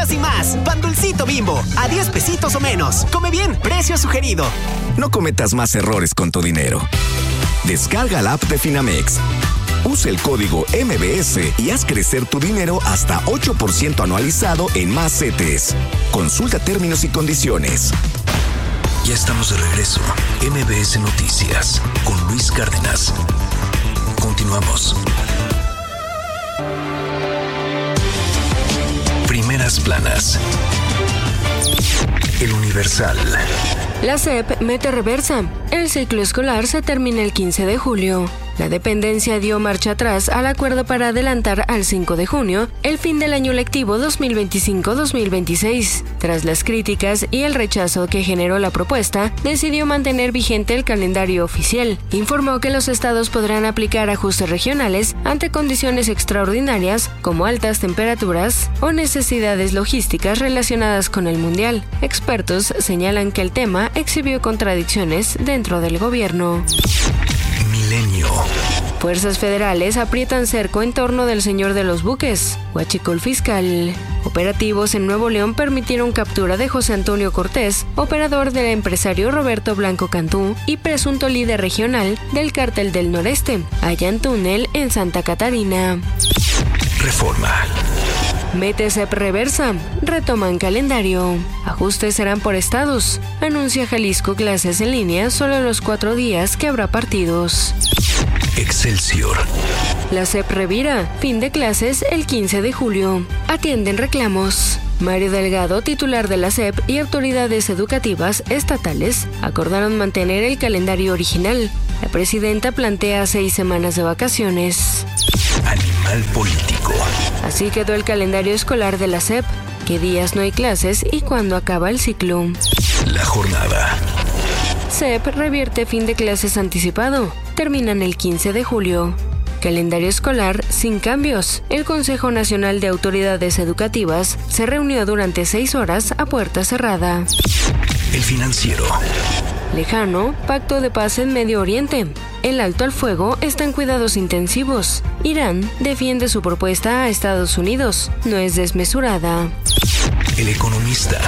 más y más. Pan Dulcito Bimbo, a 10 pesitos o menos. Come bien, precio sugerido. No cometas más errores con tu dinero. Descarga la app de Finamex. Usa el código MBS y haz crecer tu dinero hasta 8% anualizado en más CETES. Consulta términos y condiciones. Ya estamos de regreso. MBS Noticias con Luis Cárdenas. Continuamos. Primeras planas. El Universal. La SEP mete reversa. El ciclo escolar se termina el 15 de julio. La dependencia dio marcha atrás al acuerdo para adelantar al 5 de junio el fin del año lectivo 2025-2026. Tras las críticas y el rechazo que generó la propuesta, decidió mantener vigente el calendario oficial. Informó que los estados podrán aplicar ajustes regionales ante condiciones extraordinarias como altas temperaturas o necesidades logísticas relacionadas con el Mundial. Expertos señalan que el tema exhibió contradicciones dentro del gobierno. Milenio. Fuerzas federales aprietan cerco en torno del señor de los buques. Huachicol fiscal. Operativos en Nuevo León permitieron captura de José Antonio Cortés, operador del empresario Roberto Blanco Cantú y presunto líder regional del Cártel del Noreste. Hallan túnel en Santa Catarina. Reforma. Mete SEP reversa. Retoman calendario. Ajustes serán por estados. Anuncia Jalisco clases en línea solo los 4 días que habrá partidos. Excelsior. La SEP revira. Fin de clases el 15 de julio. Atienden reclamos. Mario Delgado, titular de la SEP, y autoridades educativas estatales acordaron mantener el calendario original. La presidenta plantea 6 semanas de vacaciones. Animal político. Así quedó el calendario escolar de la SEP. ¿Qué días no hay clases y cuándo acaba el ciclo? La jornada. SEP revierte fin de clases anticipado. Terminan el 15 de julio. Calendario escolar sin cambios. El Consejo Nacional de Autoridades Educativas se reunió durante 6 horas a puerta cerrada. El Financiero. Lejano, pacto de paz en Medio Oriente. El alto al fuego está en cuidados intensivos. Irán defiende su propuesta a Estados Unidos. No es desmesurada. El Economista.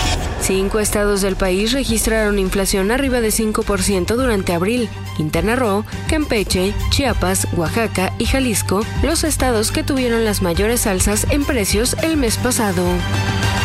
5 estados del país registraron inflación arriba de 5% durante abril. Quintana Roo, Campeche, Chiapas, Oaxaca y Jalisco, los estados que tuvieron las mayores alzas en precios el mes pasado.